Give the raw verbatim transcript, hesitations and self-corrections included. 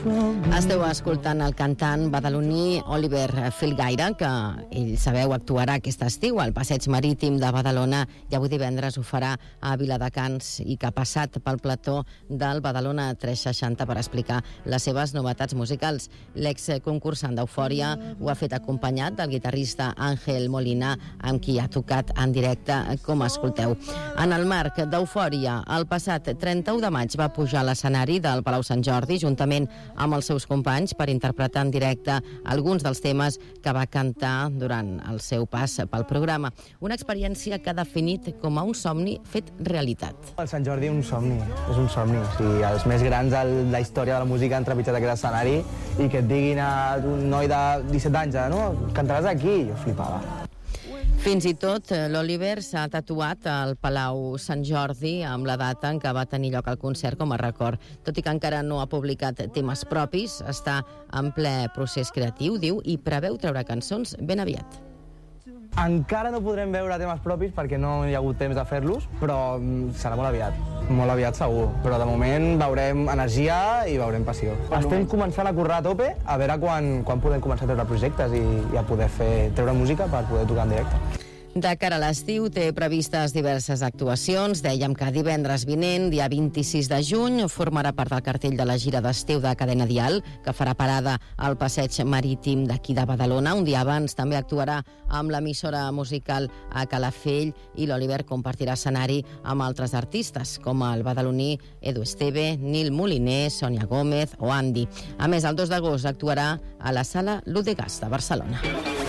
Esteu escoltant el cantant badaloní Oliver Filgaire, que ell, sabeu, actuarà aquest estiu al Passeig Marítim de Badalona i avui divendres ho farà a Viladecans i que ha passat pel plató del Badalona tres seixanta per explicar les seves novetats musicals. L'ex-concursant d'Eufòria ho ha fet acompanyat del guitarrista Àngel Molina, amb qui ha tocat en directe, com escolteu. En el marc d'Eufòria, el passat trenta-u de maig va pujar a l'escenari del Palau Sant Jordi juntament amb els seus companys per interpretar en directe alguns dels temes que va cantar durant el seu pas pel programa. Una experiència que ha definit com a un somni fet realitat. El Sant Jordi un somni, és un somni. O sigui, els més grans de la història de la música han trepitjat aquest escenari i que et diguin a un noi de disset anys, no? Cantaràs aquí? Jo flipava. Fins i tot l'Oliver s'ha tatuat al Palau Sant Jordi amb la data en què va tenir lloc el concert com a record. Tot i que encara no ha publicat temes propis, està en ple procés creatiu, diu, i preveu treure cançons ben aviat. Encara no podrem veure temes propis perquè no hi ha hagut temps de fer-los, però serà molt aviat, molt aviat segur. Però de moment veurem energia i veurem passió. Estem començant a currar a tope, a veure quan, quan podem començar a treure projectes i, i a poder fer, treure música per poder tocar en directe. De cara a l'estiu té previstes diverses actuacions. Dèiem que divendres vinent, dia vint-i-sis de juny, formarà part del cartell de la gira d'estiu de Cadena Dial, que farà parada al Passeig Marítim d'aquí de Badalona. Un dia abans també actuarà amb l'emissora musical a Calafell i l'Oliver compartirà escenari amb altres artistes, com el badaloní Edu Esteve, Nil Moliner, Sònia Gómez o Andy. A més, el dos d'agost actuarà a la Sala Ludegast de Barcelona.